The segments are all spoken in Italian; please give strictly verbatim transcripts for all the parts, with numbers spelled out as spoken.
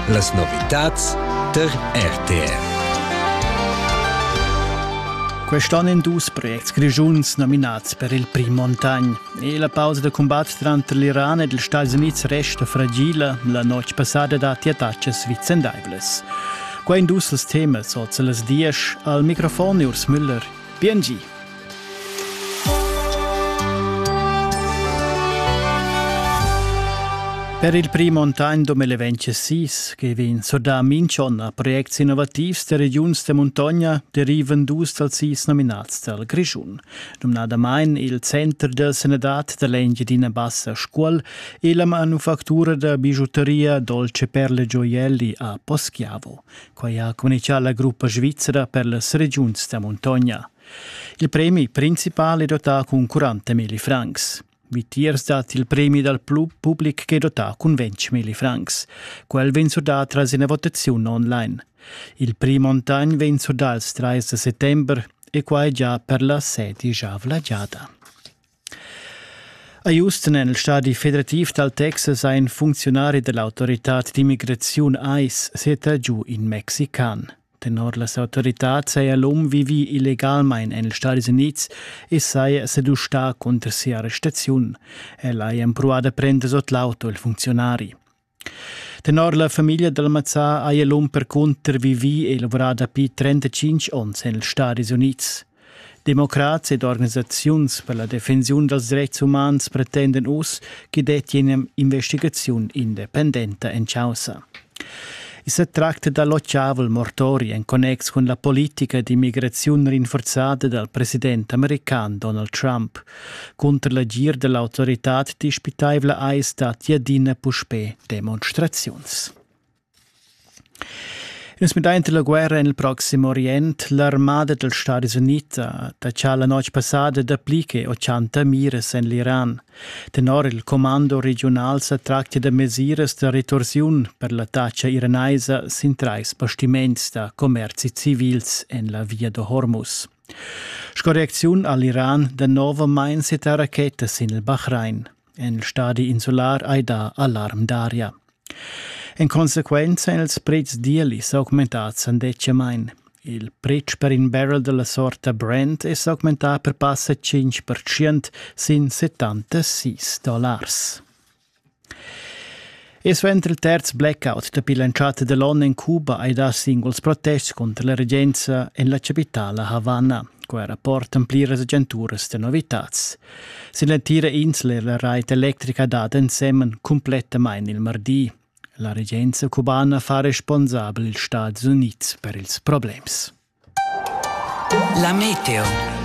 Las novitats der R T R. Quest'anno in dus proiects grigiuns nominats per il Prix Montagne e la pausa de combat tra l'Iran e gli Stati Uniti resta fragile. La noche passata dati attacchi svizzendaibles. Qua in dus les temas sozza les dies al microfono Urs Müller. B N G. Per il Prix Montagne duemilaventisei, che viene sorda mincion a proiecti innovativi de regions de montagna, derivan dus dal sis nominats dal Grigiun. Nominada main il Centre del Senedat de l'Engiadina Bassa Scuol e la manufactura de bijouteria Dolce Perle Gioielli a Poschiavo, quai ha comunicato la gruppa svizzera per le regions de montagna. Il premio principale è dotato con quarantamila francs. Vitiers dat il premio dal pubblic che dota con ventimila francs. Quel ven sordat tras una votazione online. Il Prix Montagne ven sordat il tre settembre e qua è già per la sedi già vlagiata. A Houston, nel Stato federativo del Texas, un funzionario dell'autorità di immigrazione I C E si è trasgiù in Mexican. Tenor las autoritats sei l'uom vivi illegalmein en Stati Units e sei sedustar contra sia arrestaziun. El ha impruada prende sot l'auto il funzionari. Tenor la famiglia del Mazzà ha l'uom per contra vivi e lavorada pi trentacinque ons en Stati Units. Democrats ed organizaziuns per la defensiun dels drets umans pretenden us che detienem investigaziun independenta en causa. Si tratta dall'occhiavel mortori in connex con la politica di immigrazione rinforzata dal presidente americano Donald Trump contro la gir dell'autorità di spittavla ai stati adina puspe demonstrazioni. In smedante la guerra nel Prossimo Oriente, l'armata degli Stati Uniti ha tacciato la notte passata d'appliche ottanta mires in l'Iran. Tenor il comando regionale si tratta di misure di ritorsione per la taccia iranese sin tre spostimenti da commerci civili in la via de Hormuz. Scorrezione all'Iran da nove main seta racchette in il Bahrain. In il stadi insular hai da allarm d'aria. In conseguenza, il prezzo dieli è aumentato in dieci main. Il prezzo per un barrel della sorta Brent è aumentato per passa cinque per cento sin settantasei dollars. E suentra il terzo blackout da bilanciata dell'ONU in Cuba hai da singoli protesti contro la regenza in la capitale Havana. Qua rapporta ampliare le agenture di novità. Si la tira insula la rete elettrica data insieme completamente il martedì. La regenza cubana fa responsabile gli Stati Uniti per i problemi. La meteo.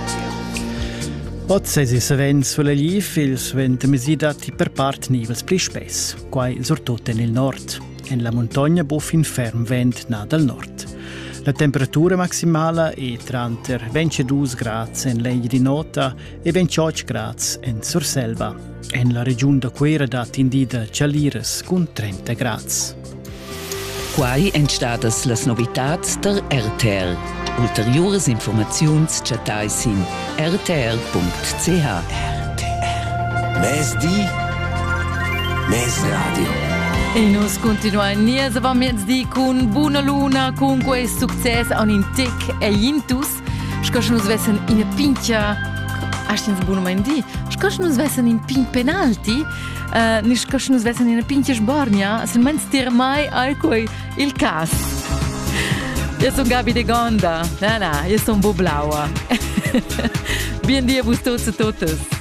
Oggi si savent sulle lief il svent mesidati per part nivels pli spess, quai soprattutto nel nord. In la montagna buff in ferm vent na dal nord. La temperatura maximale è tra ventidue gradi in legge di nota e ventotto gradi in Surselva. In la regione da Quera dat indida Cialires con trenta gradi. Quai entstadas las novitats der R T R. Ulteriores informaziuns chatais in r t r punct c h. R T R. Mes di, mes radio. E nos continuam nies avam jetzt di con buona luna, con questo successo an in tic e intus. Scos nos vessen in a pincha. Astens buona mein di. Scos nos vessen in pin penalti. Uh, ni scos nos vessen in a pincha sbornia. Se mens tir mai alcoi il cas. Io son Gabi de Gonda. Na na, io son Boblaua. Bien dia vos tots e totes.